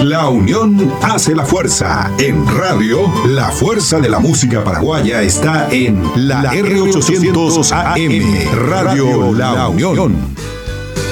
La unión hace la fuerza. En radio, la fuerza de la música paraguaya está en la R800 AM, Radio La Unión.